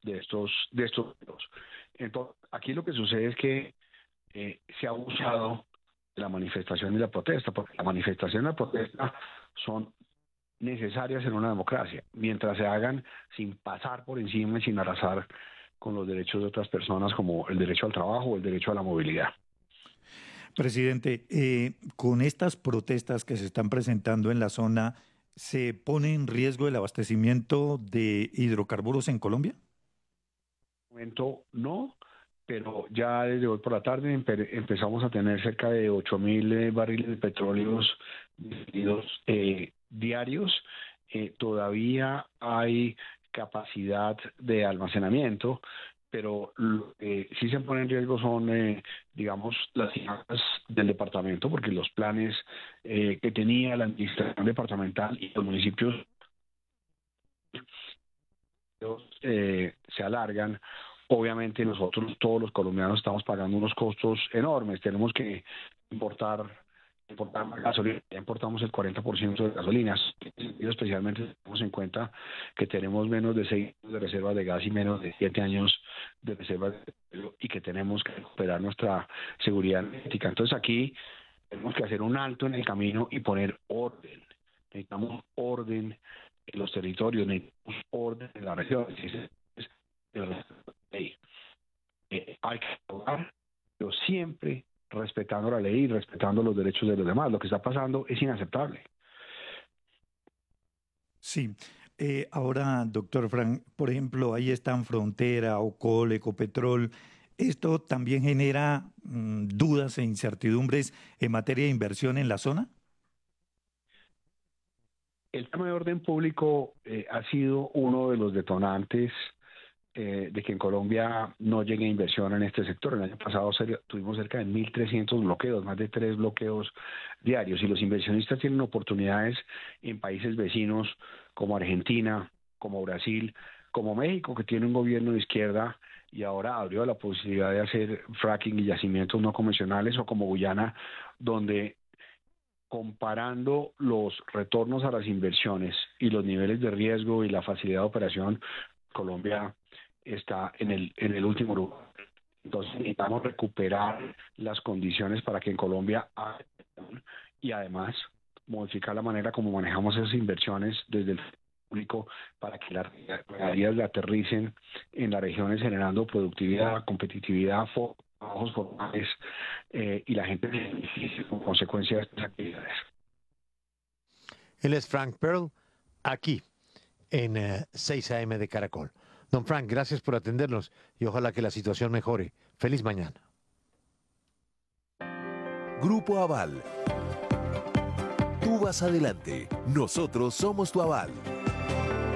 de estos grupos. Entonces, aquí lo que sucede es que se ha abusado de la manifestación y la protesta, porque la manifestación y la protesta son necesarias en una democracia, mientras se hagan sin pasar por encima y sin arrasar con los derechos de otras personas, como el derecho al trabajo o el derecho a la movilidad. Presidente, con estas protestas que se están presentando en la zona, ¿se pone en riesgo el abastecimiento de hidrocarburos en Colombia? Momento no, pero ya desde hoy por la tarde empezamos a tener cerca de 8.000 barriles de petróleos diarios. Todavía hay capacidad de almacenamiento, pero sí se pone en riesgo son, digamos, las finanzas del departamento, porque los planes que tenía la administración departamental y los municipios se alargan. Obviamente nosotros, todos los colombianos, estamos pagando unos costos enormes. Tenemos que importar más gasolina. Ya importamos el 40% de gasolinas. Y especialmente tenemos en cuenta que tenemos menos de 6 años de reservas de gas y menos de 7 años de reservas de petróleo, y que tenemos que recuperar nuestra seguridad energética. Entonces aquí tenemos que hacer un alto en el camino y poner orden. Necesitamos orden en los territorios, necesitamos orden en la región. Hay que actuar, pero siempre respetando la ley y respetando los derechos de los demás. Lo que está pasando es inaceptable. Sí. Ahora, doctor Frank, por ejemplo, ahí están Frontera, Ocol, Ecopetrol. ¿Esto también genera dudas e incertidumbres en materia de inversión en la zona? El tema de orden público ha sido uno de los detonantes de que en Colombia no llegue inversión en este sector. El año pasado tuvimos cerca de 1.300 bloqueos, más de 3 bloqueos diarios, y los inversionistas tienen oportunidades en países vecinos como Argentina, como Brasil, como México, que tiene un gobierno de izquierda y ahora abrió la posibilidad de hacer fracking y yacimientos no convencionales, o como Guyana, donde, comparando los retornos a las inversiones y los niveles de riesgo y la facilidad de operación, Colombia está en el último lugar. Entonces necesitamos recuperar las condiciones para que en Colombia haya, y además modificar la manera como manejamos esas inversiones desde el público, para que las regalías le aterricen en las regiones, generando productividad, competitividad, trabajos formales, y la gente beneficie con consecuencia de estas actividades. Él es Frank Pearl, aquí en 6 AM de Caracol. Don Frank, gracias por atendernos y ojalá que la situación mejore. Feliz mañana. Grupo Aval. Tú vas adelante. Nosotros somos tu aval.